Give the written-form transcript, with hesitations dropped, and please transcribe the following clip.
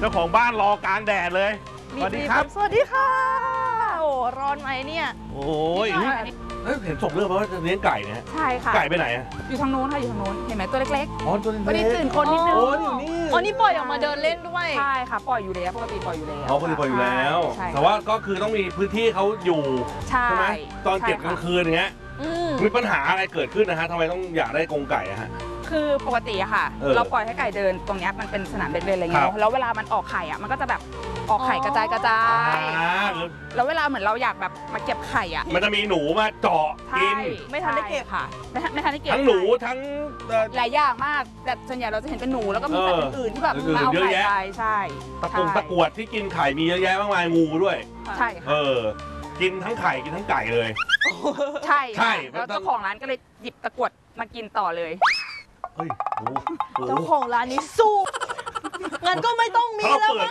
จ้าของบ้านรอกลางแดดเลยสวัสดีครับสวัสดีค่ะโอ้ร้อนไหมเนี่ยโอ้ยเห็นส่งเรื่องมาว่าจะเลี้ยงไก่เนี่ยใช่ค่ะไก่ไปไหนอะอยู่ทางนู้นค่ะอยู่ทางนู้นเห็นไหมตัวเล็กอ๋อตัวๆวันเล็นี้กตื่นคนนิดนึงโอ้ยอยู่นี่อ๋อนี่ปล่อยออกมาเดินเล่นด้วยใช่ค่ะปล่อยอยู่แล้วปกติปล่อยอยู่แล้วเขาคนนี้พออยู่แล้วใช่แต่ว่าก็คือต้องมีพื้นที่เขาอยู่ใช่ใช่ไหมตอนเก็บกลางคืนอย่างเงี้ยมีปัญหาอะไรเกิดขึ้นนะฮะทำไมต้องอยากได้กรงไก่อะฮะคือปกติอะค่ะ เราปล่อยให้ไก่เดินตรงนี้มันเป็นสนามเด็กเล่นอะไรเงี้ยแล้วเวลามันออกไข่อะมันก็จะแบบออกไข่กระจายแล้วเวลาเหมือนเราอยากแบบมาเก็บไข่อะมันจะมีหนูมาเจาะกินไม่ทันได้เก็บค่ะไม่ทันได้เก็บทั้งหนูทั้งหลายอย่างมากแต่ส่วนใหญ่เราจะเห็นเป็นหนูแล้วก็มีสัตว์อื่นๆที่แบบมาเอาไข่ไปใช่ตะกรวดที่กินไข่มีเยอะแยะมากมายงูด้วยใช่ค่ะกินทั้งไข่กินทั้งไก่เลยใช่แล้วเจ้าของร้านก็เลยหยิบตะกรวดมากินต่อเลยเฮ้ยโอ้โหเจ้าของร้านนี้สู้ งั้นก็ไม่ต้องมีแล้ว